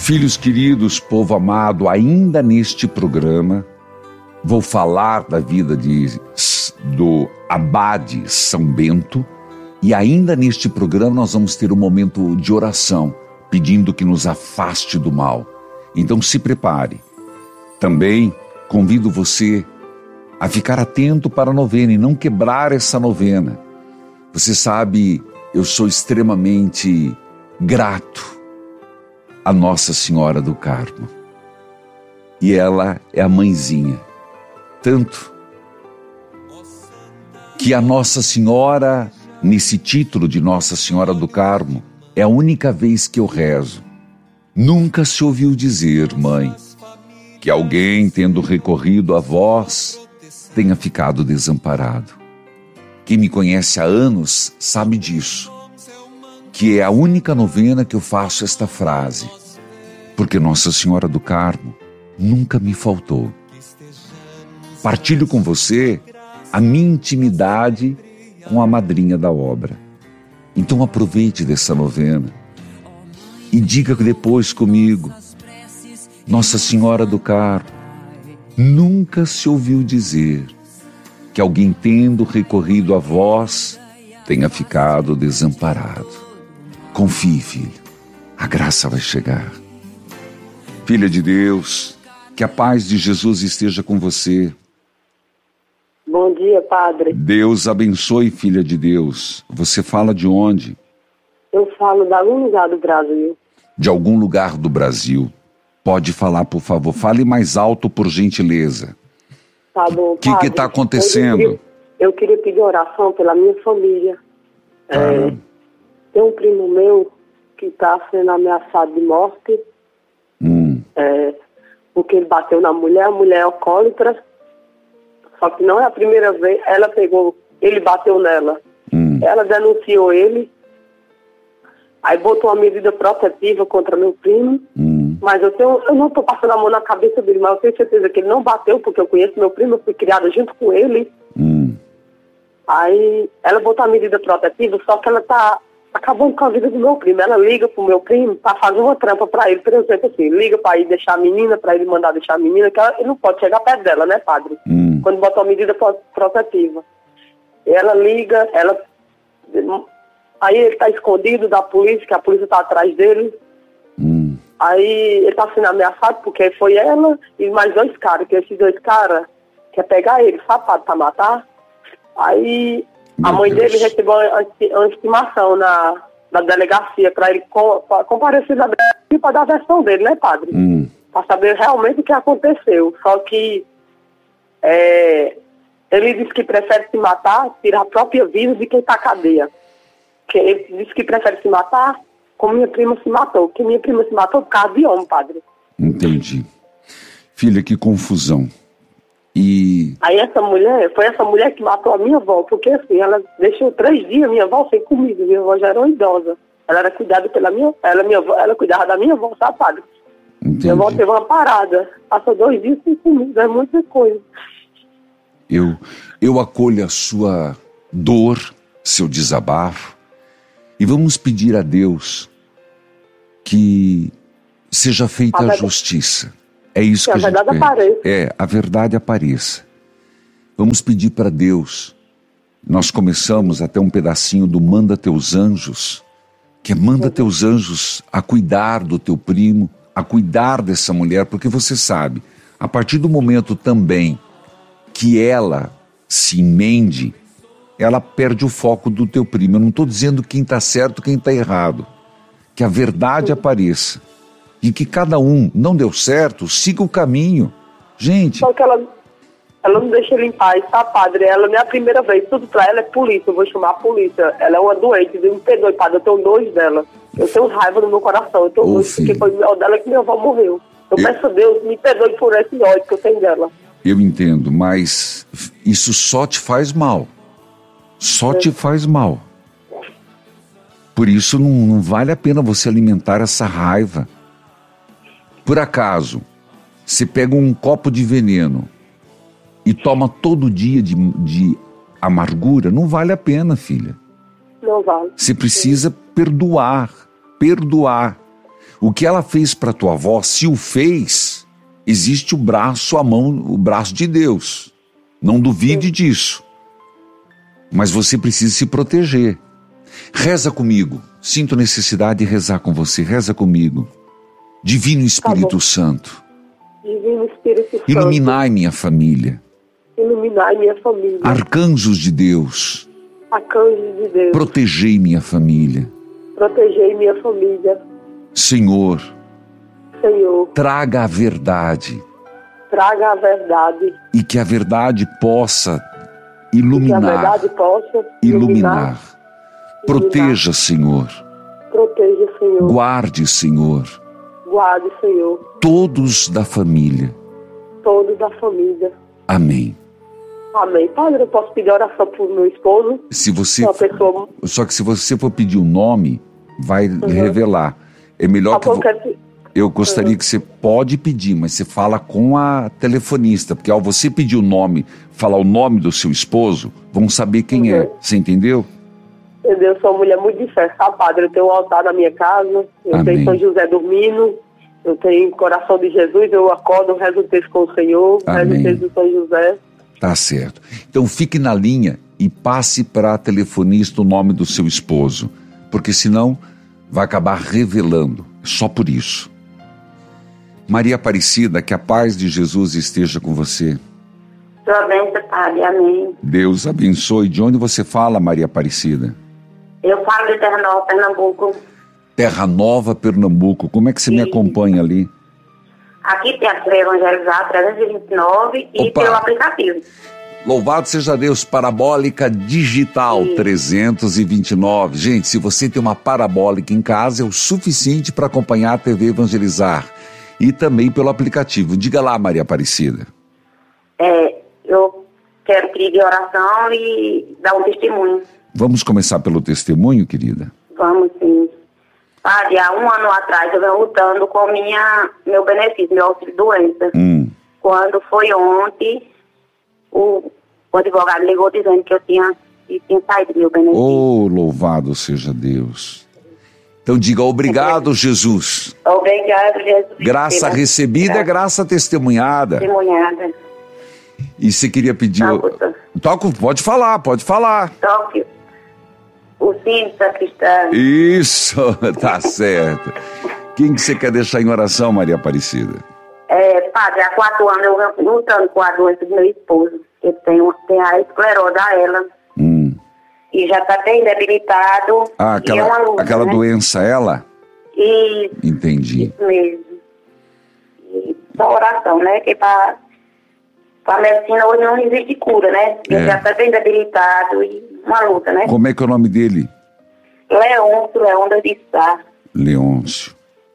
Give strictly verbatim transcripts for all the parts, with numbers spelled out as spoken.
Filhos queridos, povo amado, ainda neste programa vou falar da vida de, do Abade São Bento, e ainda neste programa nós vamos ter um momento de oração, pedindo que nos afaste do mal. Então se prepare. Também convido você a ficar atento para a novena e não quebrar essa novena. Você sabe, eu sou extremamente grato a Nossa Senhora do Carmo. E ela é a mãezinha. Tanto que a Nossa Senhora, nesse título de Nossa Senhora do Carmo, é a única vez que eu rezo. Nunca se ouviu dizer, mãe, que alguém, tendo recorrido a vós, tenha ficado desamparado. Quem me conhece há anos sabe disso, que é a única novena que eu faço esta frase, porque Nossa Senhora do Carmo nunca me faltou. Partilho com você a minha intimidade com a madrinha da obra. Então aproveite dessa novena e diga depois comigo: Nossa Senhora do Carmo, nunca se ouviu dizer que alguém, tendo recorrido a vós, tenha ficado desamparado. Confie, filho, a graça vai chegar. Filha de Deus, que a paz de Jesus esteja com você. Bom dia, padre. Deus abençoe, filha de Deus. Você fala de onde? Eu falo de algum lugar do Brasil. De algum lugar do Brasil. Pode falar, por favor. Fale mais alto, por gentileza. Tá bom, O que que está acontecendo? Eu queria, eu queria pedir oração pela minha família. Ah. É, tem um primo meu que está sendo ameaçado de morte. Hum. É, porque ele bateu na mulher. A mulher é alcoólatra. Só que não é a primeira vez. Ela pegou, ele bateu nela. Hum. Ela denunciou ele. Aí botou uma medida protetiva contra meu primo. Hum. Mas eu, tenho, eu não estou passando a mão na cabeça dele, mas eu tenho certeza que ele não bateu, porque eu conheço meu primo, eu fui criada junto com ele. Hum. Aí ela botou a medida protetiva, só que ela tá acabando com a vida do meu primo. Ela liga pro meu primo para fazer uma trampa para ele, por exemplo, assim, liga para ir deixar a menina, para ele mandar deixar a menina, que ela, ele não pode chegar perto dela, né, padre? Hum. Quando botou a medida protetiva. Ela liga, ela... Aí ele tá escondido da polícia, que a polícia tá atrás dele. Hum. Aí ele tá sendo ameaçado porque foi ela e mais dois caras, que esses dois caras quer pegar ele, safado, pra matar. Aí Meu a mãe Deus. dele recebeu uma estimação na, na delegacia para ele co, pra comparecer na delegacia para dar a versão dele, né, padre? Hum. Para saber realmente o que aconteceu. Só que é, ele disse que prefere se matar, tirar a própria vida de quem tá na cadeia. Que ele disse que prefere se matar como minha prima se matou. Que minha prima se matou por causa de homem, padre. Entendi. Filha, que confusão. E... Aí essa mulher, foi essa mulher que matou a minha avó, porque assim, ela deixou três dias minha avó sem comida. Minha avó já era uma idosa. Ela era cuidada pela minha, ela, minha avó, ela cuidava da minha avó, sabe, padre? Entendi. Minha avó teve uma parada. Passou dois dias sem comida, é muita coisa. Eu, eu acolho a sua dor, seu desabafo, e vamos pedir a Deus que seja feita a, A verdade- justiça. É isso Que que a a gente verdade pede. apareça. É, a verdade apareça. Vamos pedir para Deus. Nós começamos até um pedacinho do Manda Teus Anjos, que é manda teus anjos a cuidar do teu primo, a cuidar dessa mulher, porque você sabe, a partir do momento também que ela se emende, ela perde o foco do teu primo. Eu não estou dizendo quem está certo, quem está errado. Que a verdade apareça. E que cada um, não deu certo, siga o caminho. Gente, Só que ela, ela não deixa ele em paz, tá, padre? Ela não é a primeira vez. Tudo pra ela é polícia. Eu vou chamar a polícia. Ela é uma doente. Me perdoe, padre. Eu tenho nojo dela. Eu tenho raiva no meu coração. Eu tenho Ô, nojo porque filho. foi o dela que minha avó morreu. Eu, Eu- peço a Deus, me perdoe por esse ódio que eu tenho dela. eu entendo, mas isso só te faz mal. Só te faz mal. Por isso não, não vale a pena você alimentar essa raiva. Por acaso, você pega um copo de veneno e toma todo dia de, de amargura, não vale a pena, filha. Não vale. Você precisa perdoar, perdoar. O que ela fez para tua avó, se o fez, existe o braço, a mão, o braço de Deus. Não duvide Sim. disso. Mas você precisa se proteger. Reza comigo. Sinto necessidade de rezar com você. Reza comigo. Divino Espírito tá Santo. Divino Espírito Santo. Iluminai minha família. Iluminai minha família. Arcanjos de Deus. Arcanjos de Deus. Protegei minha família. Protegei minha família. Senhor. Senhor. Traga a verdade. Traga a verdade. E que a verdade possa iluminar. E que a verdade possa iluminar. iluminar. Proteja, Senhor. Proteja, Senhor. Guarde, Senhor. Guarde, Senhor. Todos da família. Todos da família. Amém. Amém. Padre, eu posso pedir oração por meu esposo? Se você Uma for, pessoa... Só que se você for pedir o nome, vai uhum. revelar. É melhor que... Eu, quero... eu gostaria uhum. que você pode pedir, mas você fala com a telefonista, porque ao você pedir o nome, falar o nome do seu esposo, vão saber quem uhum. é. Você entendeu? Entendeu? Eu sou uma mulher muito de fé, tá, Padre? Eu tenho um altar na minha casa, eu Amém. tenho São José dormindo, eu tenho Coração de Jesus, eu acordo, rezo o texto com o Senhor, rezo o texto do São José. Tá certo. Então fique na linha e passe para a telefonista o nome do seu esposo, porque senão vai acabar revelando, só por isso. Maria Aparecida, que a paz de Jesus esteja com você. Sua bênção, Padre, amém. Deus abençoe. De onde você fala, Maria Aparecida? Eu falo de Terra Nova, Pernambuco. Terra Nova, Pernambuco. Como é que você Sim. me acompanha ali? Aqui tem a T V Evangelizar trezentos e vinte e nove e Opa. pelo aplicativo. Louvado seja Deus, Parabólica Digital Sim. trezentos e vinte e nove. Gente, se você tem uma parabólica em casa, é o suficiente para acompanhar a T V Evangelizar. E também pelo aplicativo. Diga lá, Maria Aparecida. É, eu quero pedir oração e dar um testemunho. Vamos começar pelo testemunho, querida? Vamos, sim. Padre, há um ano atrás eu venho lutando com minha, meu benefício, meu auxílio-doença. Hum. Quando foi ontem, o, o advogado ligou dizendo que eu tinha, que tinha saído do meu benefício. Oh, louvado seja Deus. Então diga obrigado, Jesus. Obrigado, Jesus. Graça recebida graça. é graça testemunhada. Testemunhada. E você queria pedir... Toca, pode falar, pode falar. Toque o sino sacristão. Isso, tá certo. Quem que você quer deixar em oração, Maria Aparecida? É, Padre, há quatro anos eu venho lutando com a doença do meu esposo. Eu tenho, tenho a esclerose a ela. Hum. E já está bem debilitado. Ah, aquela, é luta, aquela né? doença, ela? Isso. Entendi. Isso mesmo. E só oração, né? Que para a medicina hoje não existe cura, né? Ele é. já está bem debilitado e uma luta, né? Como é que é o nome dele? Leôncio, Leôncio de Sá. Leôncio.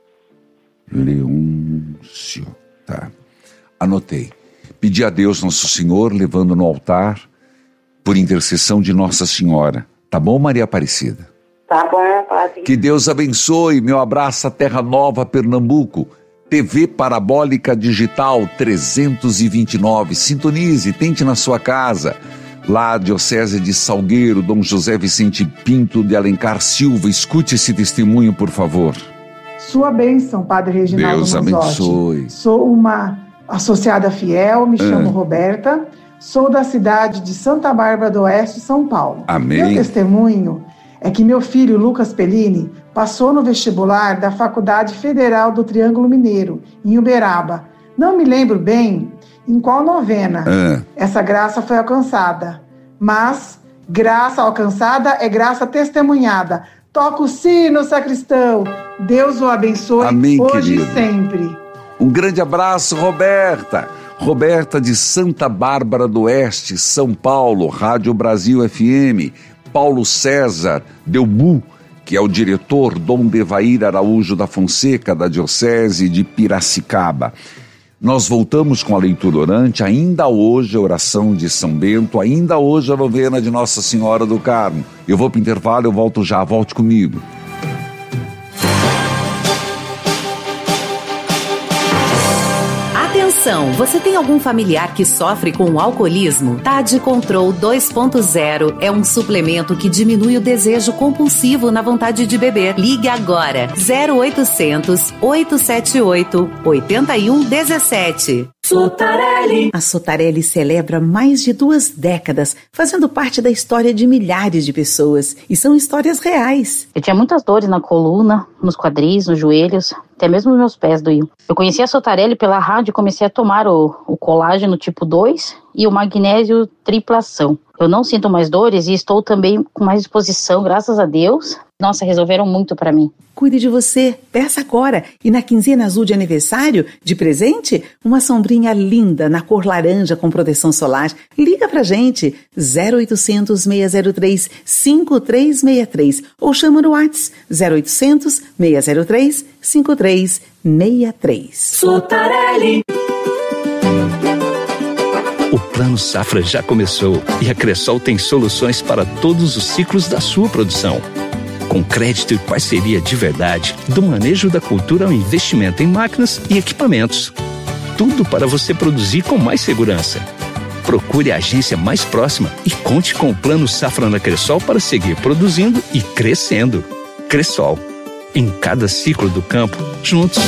Leôncio. Tá. Anotei. Pedi a Deus Nosso Senhor, levando no altar, por intercessão de Nossa Senhora. Tá bom, Maria Aparecida? Tá bom, Padre. Que Deus abençoe. Meu abraço a Terra Nova, Pernambuco. T V Parabólica Digital trezentos e vinte e nove. Sintonize, tente na sua casa. Lá, Diocese de Salgueiro, Dom José Vicente Pinto de Alencar Silva. Escute esse testemunho, por favor. Sua bênção, Padre Reginaldo Deus Manzotti. abençoe. Sou uma associada fiel, me chamo ah. Roberta. Sou da cidade de Santa Bárbara do Oeste, São Paulo. Amém. Meu testemunho é que meu filho, Lucas Pellini, passou no vestibular da Faculdade Federal do Triângulo Mineiro, em Uberaba. Não me lembro bem em qual novena ah. essa graça foi alcançada, mas graça alcançada é graça testemunhada. Toca o sino, sacristão. Deus o abençoe. Amém, hoje querido. E sempre. Um grande abraço, Roberta. Roberta de Santa Bárbara do Oeste, São Paulo, Rádio Brasil F M. Paulo César Delbu, que é o diretor, Dom Devair Araújo da Fonseca, da Diocese de Piracicaba. Nós voltamos com a leitura orante, ainda hoje a oração de São Bento, ainda hoje a novena de Nossa Senhora do Carmo. Eu vou para o intervalo, eu volto já, volte comigo. Atenção! Atenção, você tem algum familiar que sofre com o alcoolismo? Tade Control dois ponto zero é um suplemento que diminui o desejo compulsivo na vontade de beber. Ligue agora, zero oitocentos, oito sete oito, oito um um sete. Sotarelli. A Sotarelli celebra mais de duas décadas, fazendo parte da história de milhares de pessoas. E são histórias reais. Eu tinha muitas dores na coluna, nos quadris, nos joelhos, até mesmo nos meus pés doíam. Eu conheci a Sotarelli pela rádio e comecei a tomar o, o colágeno tipo dois e o magnésio triplação. Eu não sinto mais dores e estou também com mais disposição, graças a Deus. Nossa, resolveram muito pra mim. Cuide de você, peça agora. E na quinzena azul de aniversário, de presente, uma sombrinha linda na cor laranja com proteção solar. Liga pra gente, zero oitocentos, seis zero três, cinco três seis três ou chama no WhatsApp, zero oitocentos, seis zero três, cinco três seis três. Sotarelli. O Plano Safra já começou e a Cressol tem soluções para todos os ciclos da sua produção. Com crédito e parceria de verdade, do manejo da cultura ao investimento em máquinas e equipamentos. Tudo para você produzir com mais segurança. Procure a agência mais próxima e conte com o Plano Safra na Cressol para seguir produzindo e crescendo. Cressol. Em cada ciclo do campo, juntos.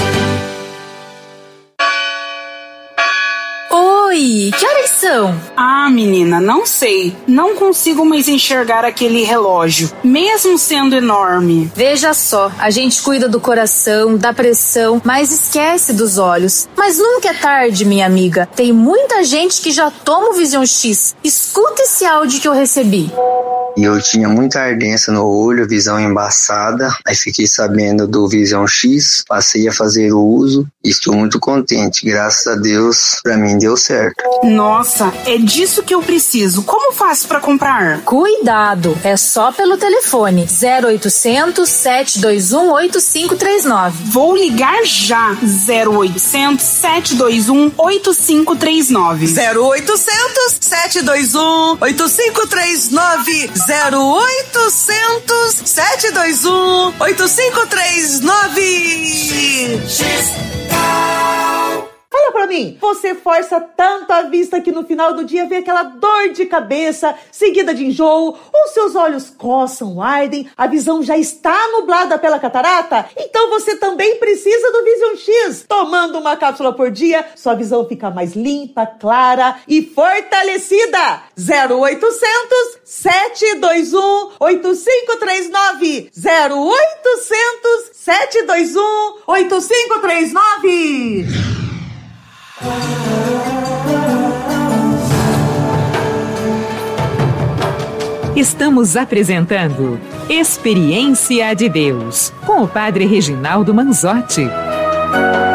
Oi, que horas são? Ah, menina, não sei. Não consigo mais enxergar aquele relógio, mesmo sendo enorme. Veja só, a gente cuida do coração, da pressão, mas esquece dos olhos. Mas nunca é tarde, minha amiga. Tem muita gente que já toma o Vision X. Escuta esse áudio que eu recebi. E eu tinha muita ardência no olho, visão embaçada. Aí fiquei sabendo do Vision X, passei a fazer o uso e estou muito contente. Graças a Deus, pra mim deu certo. Nossa, é disso que eu preciso. Como faço pra comprar? Cuidado, é só pelo telefone zero oitocentos, sete dois um, oito cinco três nove. Vou ligar já. zero oitocentos, sete dois um, oito cinco três nove. zero oitocentos, sete dois um, oito cinco três nove. zero oitocentos, sete dois um, oito cinco três nove. Fala pra mim, você força tanto a vista que no final do dia vem aquela dor de cabeça, seguida de enjoo, ou seus olhos coçam, ardem, a visão já está nublada pela catarata? Então você também precisa do Vision X. Tomando uma cápsula por dia, sua visão fica mais limpa, clara e fortalecida. zero oitocentos, sete dois um, oito cinco três nove. zero oitocentos, sete dois um, oito cinco três nove. Estamos apresentando Experiência de Deus, com o Padre Reginaldo Manzotti.